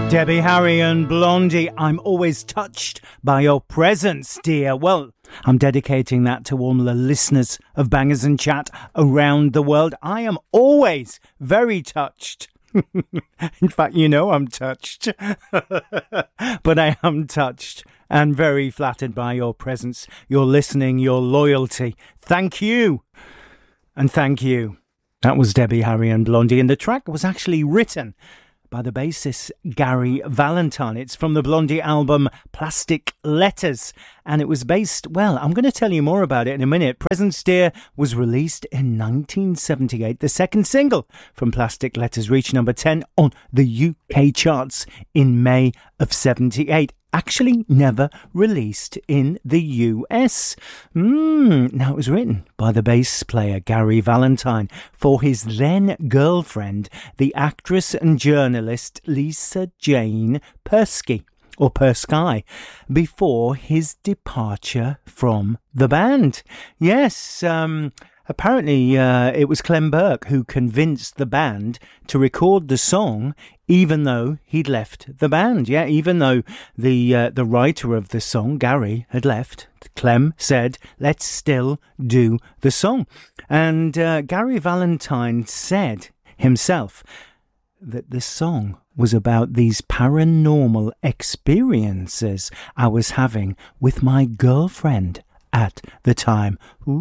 Debbie Harry and Blondie, I'm always touched by your presence, dear. Well, I'm dedicating that to all the listeners of Bangers and Chat around the world. I am always very touched. In fact, you know I'm touched. But I am touched and very flattered by your presence, your listening, your loyalty. Thank you. And thank you. That was Debbie Harry and Blondie, and the track was actually written by the bassist Gary Valentine. It's from the Blondie album Plastic Letters, and it was based, well, I'm going to tell you more about it in a minute. Presence Dear was released in 1978. The second single from Plastic Letters reached number 10 on the UK charts in May of 78. Actually never released in the US. Now, it was written by the bass player Gary Valentine for his then girlfriend, the actress and journalist Lisa Jane Persky, or Persky, before his departure from the band. Yes, apparently it was Clem Burke who convinced the band to record the song, even though he'd left the band. Yeah, even though the writer of the song, Gary, had left, Clem said, let's still do the song. And Gary Valentine said himself that the song was about these paranormal experiences I was having with my girlfriend at the time.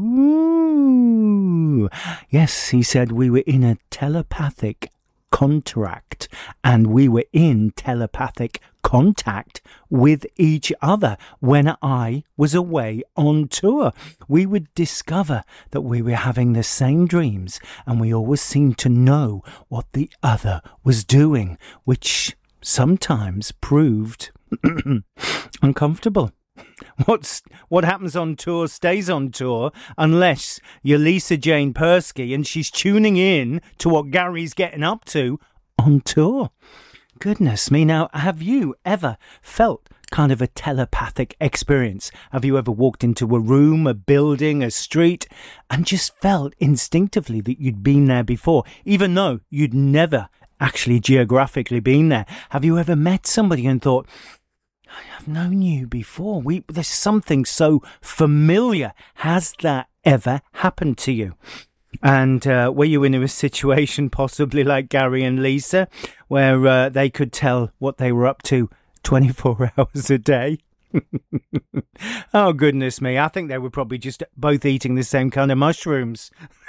Ooh. Yes, he said we were in a telepathic contract and we were in telepathic contact with each other when I was away on tour. We would discover that we were having the same dreams and we always seemed to know what the other was doing, which sometimes proved uncomfortable. What happens on tour stays on tour, unless you're Lisa Jane Persky and she's tuning in to what Gary's getting up to on tour. Goodness me. Now, have you ever felt kind of a telepathic experience? Have you ever walked into a room, a building, a street, and just felt instinctively that you'd been there before, even though you'd never actually geographically been there? Have you ever met somebody and thought, I've known you before. There's something so familiar. Has that ever happened to you? And were you in a situation possibly like Gary and Lisa, where they could tell what they were up to 24 hours a day? Oh, goodness me. I think they were probably just both eating the same kind of mushrooms.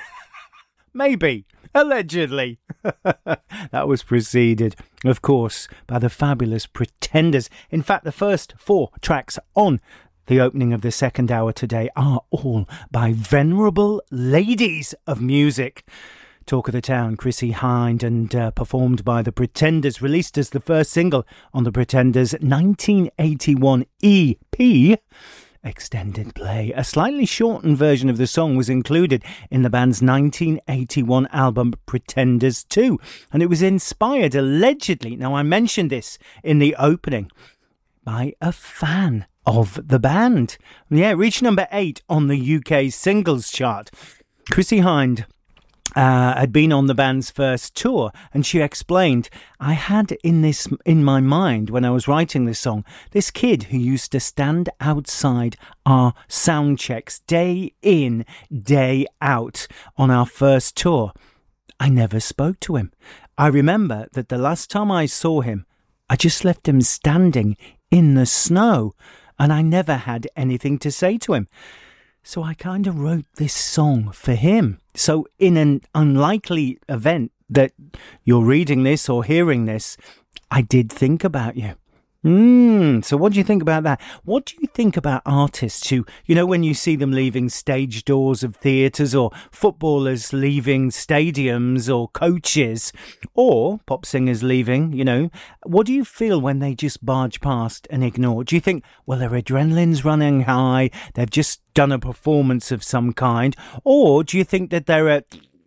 Maybe. Allegedly. That was preceded, of course, by the fabulous Pretenders. In fact, the first 4 tracks on the opening of the second hour today are all by venerable ladies of music. Talk of the Town, Chrissie Hynde, and performed by the Pretenders, released as the first single on the Pretenders' 1981 EP. Extended play. A slightly shortened version of the song was included in the band's 1981 album Pretenders 2, and it was inspired allegedly, now I mentioned this in the opening, by a fan of the band. Yeah, it reached number 8 on the UK singles chart. Chrissie Hynde had been on the band's first tour, and she explained, I had in my mind when I was writing this song, this kid who used to stand outside our sound checks day in, day out on our first tour. I never spoke to him. I remember that the last time I saw him, I just left him standing in the snow, and I never had anything to say to him. So I kind of wrote this song for him. So in an unlikely event that you're reading this or hearing this, I did think about you. So what do you think about that? What do you think about artists who, when you see them leaving stage doors of theatres, or footballers leaving stadiums, or coaches, or pop singers leaving, what do you feel when they just barge past and ignore? Do you think, well, their adrenaline's running high, they've just done a performance of some kind, or do you think that they're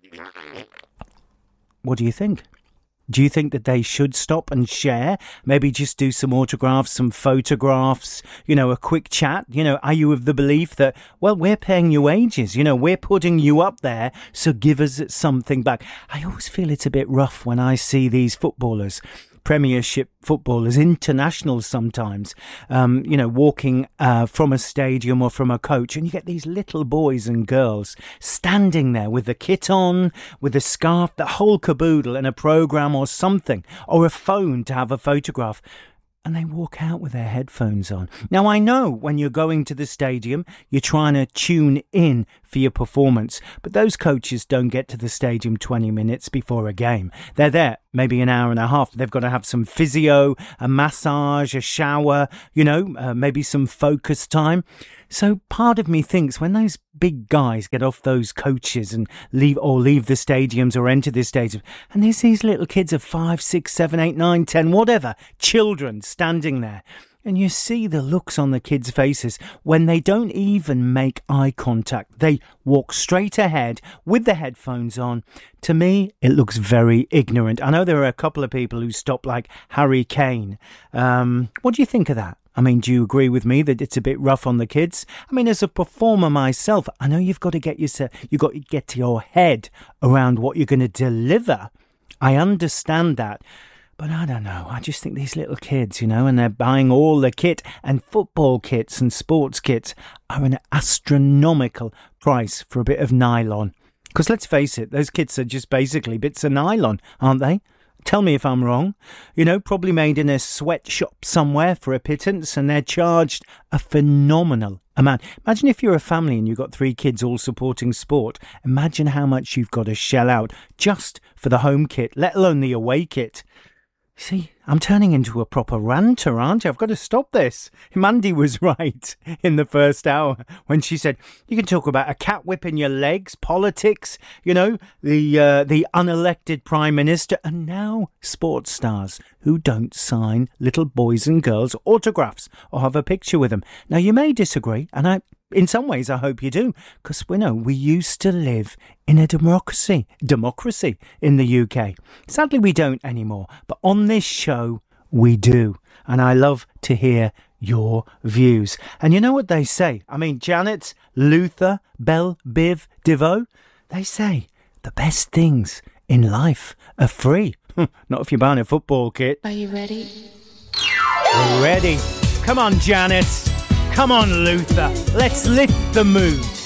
what do you think? Do you think that they should stop and share? Maybe just do some autographs, some photographs, a quick chat? Are you of the belief that, well, we're paying you wages, we're putting you up there, so give us something back? I always feel it's a bit rough when I see these footballers Premiership footballers, internationals sometimes, walking from a stadium or from a coach, and you get these little boys and girls standing there with the kit on, with a scarf, the whole caboodle, and a programme or something, or a phone to have a photograph. And they walk out with their headphones on. Now, I know when you're going to the stadium, you're trying to tune in for your performance. But those coaches don't get to the stadium 20 minutes before a game. They're there maybe an hour and a half. They've got to have some physio, a massage, a shower, maybe some focus time. So part of me thinks when those big guys get off those coaches and leave the stadiums or enter the stadium, and there's these little kids of 5, 6, 7, 8, 9, 10, whatever, children standing there, and you see the looks on the kids' faces when they don't even make eye contact. They walk straight ahead with the headphones on. To me, it looks very ignorant. I know there are a couple of people who stop, like Harry Kane. What do you think of that? I mean, do you agree with me that it's a bit rough on the kids? I mean, as a performer myself, I know you've got to get your head around what you're going to deliver. I understand that. But I don't know. I just think these little kids, and they're buying all the kit, and football kits and sports kits are an astronomical price for a bit of nylon. Because let's face it, those kits are just basically bits of nylon, aren't they? Tell me if I'm wrong. Probably made in a sweatshop somewhere for a pittance, and they're charged a phenomenal amount. Imagine if you're a family and you've got 3 kids all supporting sport. Imagine how much you've got to shell out just for the home kit, let alone the away kit. See, I'm turning into a proper ranter, aren't I? I've got to stop this. Mandy was right in the first hour when she said, you can talk about a cat whip in your legs, politics, the unelected Prime Minister, and now sports stars who don't sign little boys and girls autographs or have a picture with them. Now, you may disagree, and in some ways, I hope you do, because we used to live in a democracy in the UK. Sadly, we don't anymore, but on this show, we do. And I love to hear your views. And you know what they say? I mean, Janet, Luther, Bell, Biv, DeVoe, they say the best things in life are free. Not if you're buying a football kit. Are you ready? We're ready. Come on, Janet. Come on, Luther. Let's lift the mood.